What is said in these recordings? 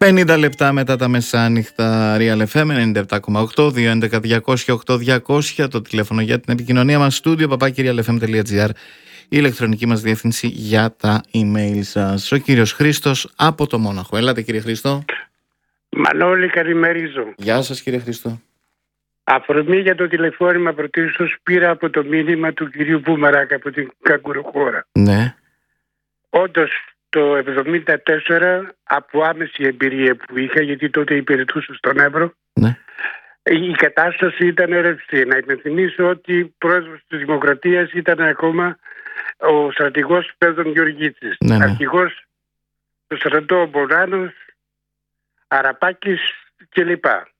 50 λεπτά μετά τα μεσάνυχτα, Real FM 97,8, 211-200-8200, το τηλέφωνο για την επικοινωνία μας, στούντιο papakirialfm.gr, η ηλεκτρονική μας διεύθυνση για τα email σας. Ο κύριος Χρήστος από το Μόναχο. Έλατε κύριε Χρήστο. Μανώλη, καλημερίζω. Γεια σας κύριε Χρήστο. Αφορμή για το τηλεφώνημα πρωτίστως πήρα από το μήνυμα του κυρίου Βούμαρακα από την Καγκουροχώρα. Ναι. Όντως το 1974, από άμεση εμπειρία που είχα, γιατί τότε υπηρετούσα στον Εύρο, Ναι. η κατάσταση ήταν ρευστή. Να υπενθυμίσω ότι πρόεδρος της Δημοκρατίας ήταν ακόμα ο στρατηγός Πέδων Γεωργίτσης. Ναι, ναι. Αρχηγός του στρατό Μπογδάνος, Αραπάκης κλπ.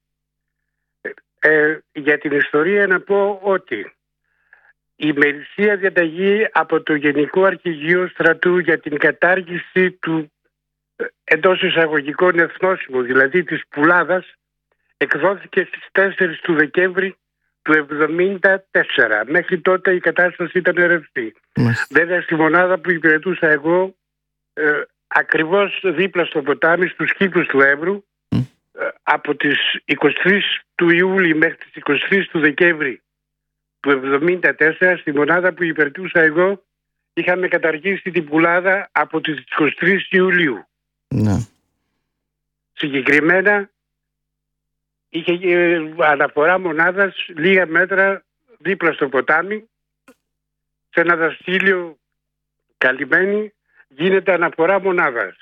Για την ιστορία να πω ότι η ημερησία διαταγή από το Γενικό Αρχηγείο Στρατού για την κατάργηση του εντός εισαγωγικών εθνόσημου, δηλαδή της Πουλάδας, εκδόθηκε στις 4 του Δεκέμβρη του 1974. Μέχρι τότε η κατάσταση ήταν ρευστή. Βέβαια στη μονάδα που υπηρετούσα εγώ, ακριβώς δίπλα στο ποτάμι, στους κύκλους του Εύρου, από τις 23 του Ιούλη μέχρι τις 23 του Δεκέμβρη του 1974, στη μονάδα που υπηρετούσα εγώ, είχαμε καταργήσει την Πουλάδα από τις 23 Ιουλίου. Ναι. Συγκεκριμένα είχε αναφορά μονάδας λίγα μέτρα δίπλα στο ποτάμι, σε ένα δαστήλιο καλυμμένη, γίνεται αναφορά μονάδας.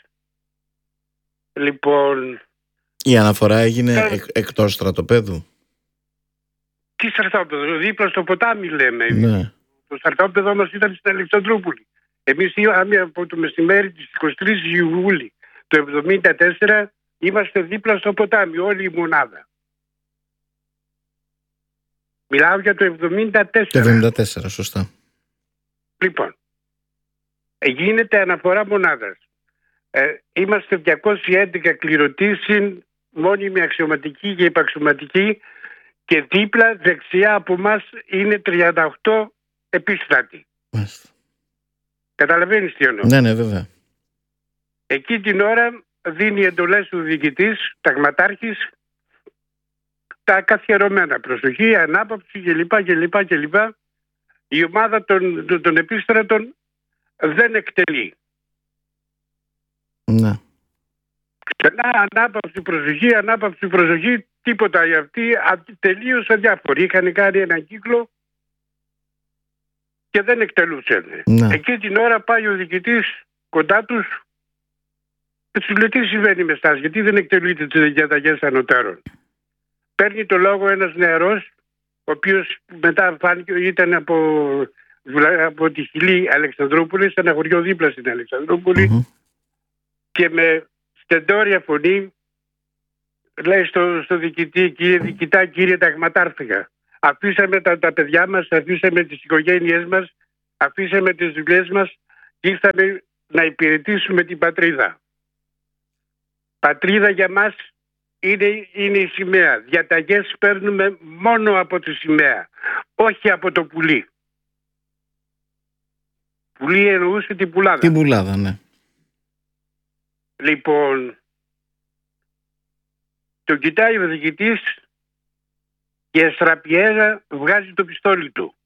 Λοιπόν, η αναφορά έγινε εκτός στρατοπέδου. Τι στρατόπεδο, δίπλα στο ποτάμι λέμε. Ναι. Το στρατόπεδο μας ήταν στην Αλεξανδρούπολη. Εμείς είχαμε από το μεσημέρι της 23 Ιουλίου το 1974, είμαστε δίπλα στο ποτάμι, όλη η μονάδα. Μιλάω για το 1974. Το 1974, σωστά. Λοιπόν, γίνεται αναφορά μονάδας. Είμαστε 211 κληρωτήσιν, μόνιμη αξιωματική και υπαξιωματική, και δίπλα δεξιά από μας είναι 38 επίστρατοι. Καταλαβαίνεις τι εννοώ? Ναι, ναι, βέβαια. Εκεί την ώρα δίνει εντολές του διοικητής, ταγματάρχης, τα καθιερωμένα, προσοχή, ανάπαυση κλπ. Η ομάδα των επίστρατων δεν εκτελεί. Ναι. Ξανά ανάπαυση, προσοχή, τίποτα για αυτοί, τελείως αδιάφοροι. Είχαν κάνει έναν κύκλο και δεν εκτελούσαν. Ναι. Εκεί την ώρα πάει ο διοικητής κοντά τους και τους λέει τι συμβαίνει με εσάς, γιατί δεν εκτελείτε τις διαταγές ανωτέρων. Παίρνει το λόγο ένας νεαρός, ο οποίος μετά φάνηκε ήταν από τη Χιλή Αλεξανδρούπολη, σε ένα χωριό δίπλα στην Αλεξανδρούπολη, και με στεντόρια φωνή λέει στο διοικητή, κύριε διοικητά, κύριε ταγματάρχηγα, αφήσαμε τα παιδιά μας, αφήσαμε τις οικογένειές μας, αφήσαμε τις δουλειές μας και ήρθαμε να υπηρετήσουμε την πατρίδα. Πατρίδα για μας είναι η σημαία. Διαταγές παίρνουμε μόνο από τη σημαία, όχι από το πουλί. Πουλί εννοούσε την Πουλάδα. Την Πουλάδα, ναι. Λοιπόν, το κοιτάει ο διοικητής και στραπιέζα βγάζει το πιστόλι του.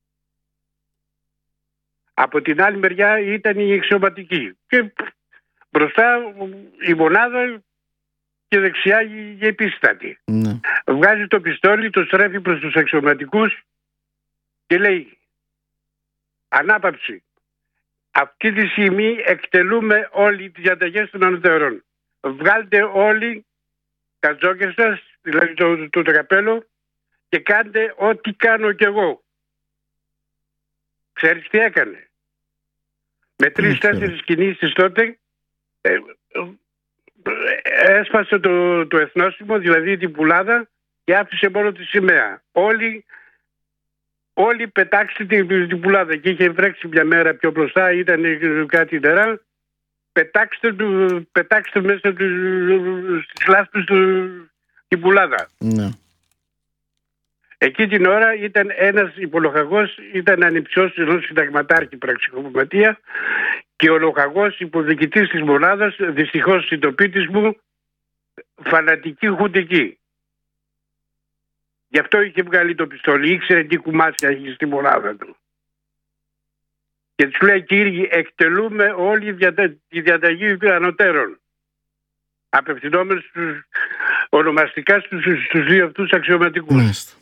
Από την άλλη μεριά ήταν η αξιωματική. Και μπροστά η μονάδα και δεξιά η επίστατη. Ναι. Βγάζει το πιστόλι, το στρέφει προς τους αξιωματικούς και λέει ανάπαυση. Αυτή τη στιγμή εκτελούμε όλοι τις διαταγές των ανωτερών. Βγάλτε όλοι τα τζόκερ σας, δηλαδή το καπέλο, και κάντε ό,τι κάνω κι εγώ. Ξέρεις τι έκανε? Με 3-4 κινήσεις τότε έσπασε το εθνόσημο, δηλαδή την Πουλάδα, και άφησε μόνο τη σημαία. Όλοι πετάξτε την Πουλάδα. Και είχε βρέξει μια μέρα πιο μπροστά, ήταν κάτι νερά. Πετάξτε μέσα στις λάσπες την Πουλάδα. Ναι. Εκεί την ώρα ήταν ένας υπολοχαγός, ήταν ανιψιός ενός συνταγματάρχη πραξικοπηματία, και ο λοχαγός υποδιοικητής της μονάδας, δυστυχώς συντοπίτης μου, φανατική χουντική. Γι' αυτό είχε βγάλει το πιστόλι. Ήξερε τι κουμάσια έχει στη μονάδα του. Και του λέει, κύριοι, εκτελούμε όλη τη διαταγή των ανωτέρων. Απευθυνόμενοι ονομαστικά στους δύο αυτούς αξιωματικούς.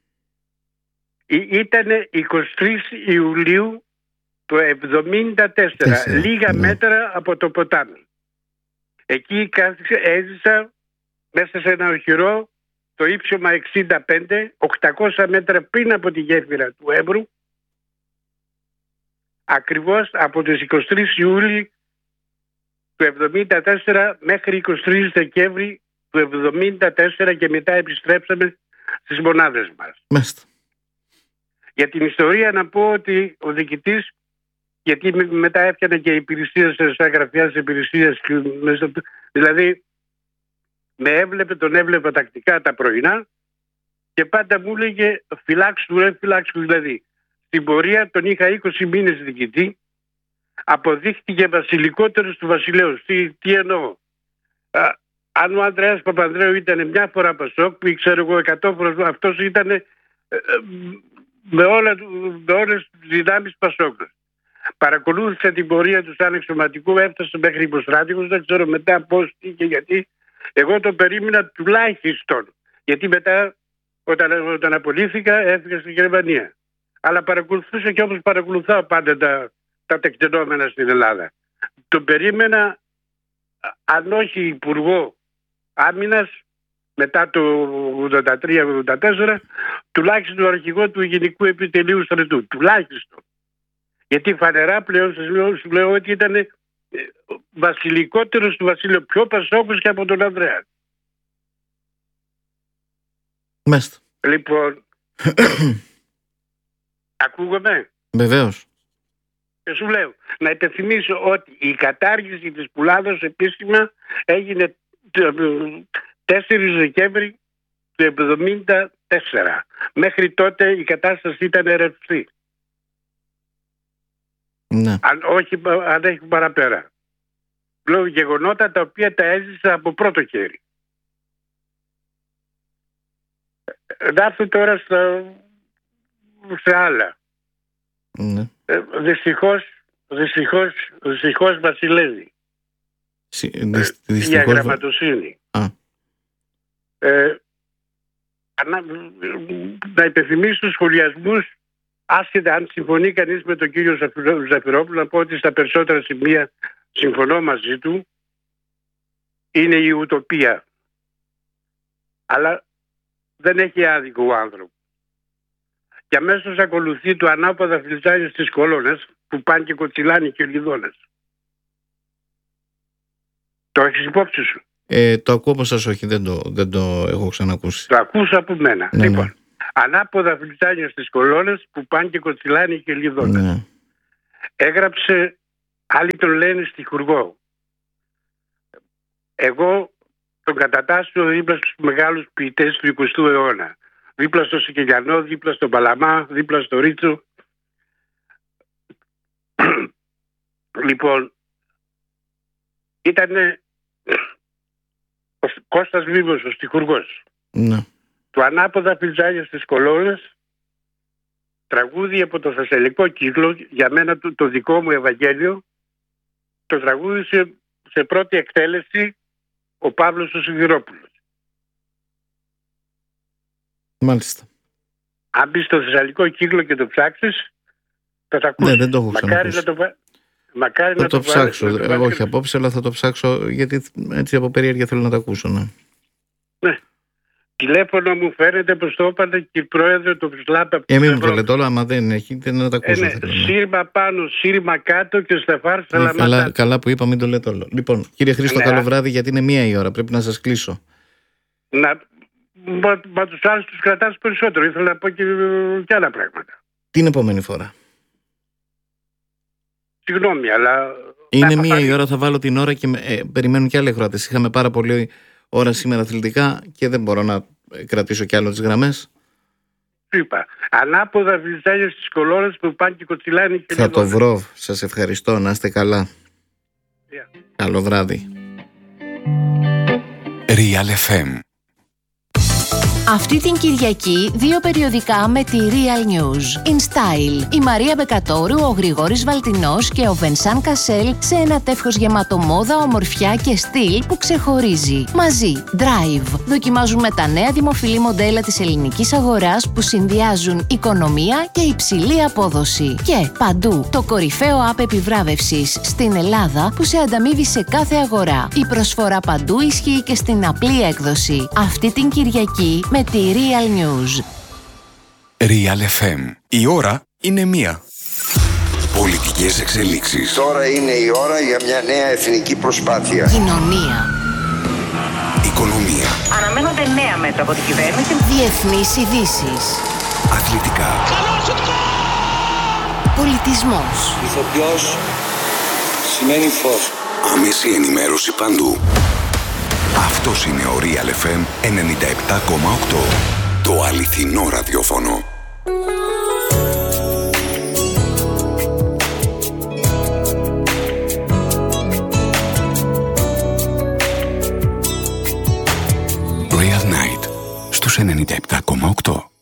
Ήτανε 23 Ιουλίου το 1974, λίγα μέτρα από το ποτάμι. Εκεί έζησα μέσα σε ένα οχυρό, το ύψωμα 65, 800 μέτρα πριν από τη γέφυρα του Έμπρου, ακριβώς από τις 23 Ιούλη του 1974 μέχρι 23 Δεκέμβρη του 1974 και μετά επιστρέψαμε στις μονάδες μας. Μάλιστα. Για την ιστορία να πω ότι ο διοικητής, γιατί μετά έφτιανε και υπηρεσία σαν γραφιάς υπηρεσίας, δηλαδή τον έβλεπε τακτικά τα πρωινά και πάντα μου έλεγε φυλάξου, δηλαδή. Στην πορεία τον είχα 20 μήνες διοικητή, αποδείχτηκε βασιλικότερος του βασιλέως. Τι εννοώ? Αν ο Ανδρέας Παπανδρέου ήταν μια φορά Πασόκ, που ξέρω εγώ 100 φορές, αυτός ήταν με όλες τις δυνάμεις Πασόκ. Παρακολούθησα την πορεία του σαν εξωματικού, έφτασε μέχρι υποστράτηγος, δεν ξέρω μετά πώς, τι και γιατί. Εγώ τον περίμενα τουλάχιστον, γιατί μετά όταν απολύθηκα έφυγα στη Γερμανία. Αλλά παρακολουθούσα και όπως παρακολουθάω πάντα τα τεκτενόμενα στην Ελλάδα. Τον περίμενα, αν όχι υπουργό άμυνας, μετά το 1983-1984, τουλάχιστον το αρχηγό του Γενικού Επιτελείου Στρατού. Τουλάχιστον. Γιατί φανερά πλέον σου λέω ότι ήταν βασιλικότερος του βασίλειου, πιο Πασόκος και από τον Ανδρέα. Μάλιστα. Λοιπόν, ακούγομαι? Βεβαίως. Και σου λέω, να υπενθυμίσω ότι η κατάργηση της Πουλάδος επίσημα έγινε 4 Δεκέμβρη του 1974. Μέχρι τότε η κατάσταση ήταν ρευστή. Ναι. Αν έχει παραπέρα. Λέω γεγονότα τα οποία τα έζησα από πρώτο χέρι. Να έρθω τώρα σε άλλα. Ναι. Δυστυχώς βασιλεύει η αγραμματοσύνη. Να υπενθυμίσω τους σχολιασμούς, άσχετα αν συμφωνεί κανείς με τον κύριο Ζαφυρόπουλο, να πω ότι στα περισσότερα σημεία συμφωνώ μαζί του, είναι η ουτοπία. Αλλά δεν έχει άδικο ο άνθρωπος. Και αμέσως ακολουθεί το ανάποδα φλιτζάνι στις κολόνες που πάνε και κοτσιλάνε και λιδώνες. Το έχεις υπόψη σου? Το ακούω από σας, όχι, δεν το έχω ξανακούσει. Το ακούσα από μένα. Ναι, λοιπόν, ναι. Ανάποδα φλιτζάνια στις κολόνες που πάνε και κοτσιλάνε και λιδώνες. Ναι. Έγραψε, άλλοι τον λένε στιχουργό. Εγώ τον κατατάσσω δίπλα στους μεγάλους ποιητές του 20ου αιώνα. Δίπλα στο Σικελιανό, δίπλα στον Παλαμά, δίπλα στο Ρίτσο. Λοιπόν, ήτανε ο Κώστας Βίβος, ο στιχουργός. Ναι. Του ανάποδα φλιτζάνια στις κολόνες, τραγούδι από το Θεσσαλικό Κύκλο, για μένα το δικό μου Ευαγγέλιο, το τραγούδισε σε πρώτη εκτέλεση ο Παύλος ο Σιδηρόπουλος. Μάλιστα. Αν μπεις στο Θεσσαλικό Κύκλο και το ψάξεις, θα τα ακούσεις. Ναι, δεν το έχω ξανακούσει. Μακάρι Θα να το ψάξω. βάλεις. Όχι απόψε, αλλά θα το ψάξω, γιατί έτσι από περίεργεια θέλω να το ακούσω. Ναι. Ναι. Τηλέφωνο μου φαίνεται πως το είπατε και η πρόεδρο το Φυσλάπα. Μην μου το λέτε όλα, άμα δεν έχετε να τα ακούσω. Ναι. Σύρμα πάνω, σύρμα κάτω και σταφάρ σαλαμάτα. Καλά που είπα, μην το λέτε όλο. Λοιπόν, κύριε Χρήστο, καλό βράδυ, γιατί είναι 1 η ώρα. Πρέπει να σας κλείσω. Μα τους άλλους τους κρατάς περισσότερο. Ήθελα να πω και άλλα πράγματα. Την επόμενη φορά. Συγγνώμη, αλλά... Είναι 1 η ώρα, θα βάλω την ώρα και περιμένουν και άλλοι ακροατές. Είχαμε πάρα πολλή ώρα σήμερα αθλητικά και δεν μπορώ να κρατήσω κι άλλο τις γραμμές. Είπα, ανάποδα φλιτζάνια στις κολόνες που πάνε και κοτσιλάνε και θα το βρω. Σας ευχαριστώ. Να είστε καλά. Yeah. Καλό βράδυ. Real FM. Αυτή την Κυριακή 2 περιοδικά με τη Real News. In Style. Η Μαρία Μπεκατόρου, ο Γρηγόρης Βαλτινός και ο Βενσάν Κασέλ σε ένα τεύχος γεμάτο μόδα, ομορφιά και στυλ που ξεχωρίζει. Μαζί, Drive. Δοκιμάζουμε τα νέα δημοφιλή μοντέλα της ελληνικής αγοράς που συνδυάζουν οικονομία και υψηλή απόδοση. Και παντού, το κορυφαίο app επιβράβευσης στην Ελλάδα που σε ανταμείβει σε κάθε αγορά. Η προσφορά παντού ισχύει και στην απλή έκδοση. Αυτή την Κυριακή με τη Real News. Real FM. Η ώρα είναι 1. Πολιτικές εξελίξεις. Τώρα είναι η ώρα για μια νέα εθνική προσπάθεια. Κοινωνία. Οικονομία. Αναμένονται νέα μέτρα από την κυβέρνηση. Διεθνείς ειδήσεις. Αθλητικά. Πολιτισμός. Ηθοποιός σημαίνει φως. Άμεση ενημέρωση παντού. Αυτός είναι ο Real FM 97,8. Το αληθινό ραδιόφωνο. Real Night στους 97,8.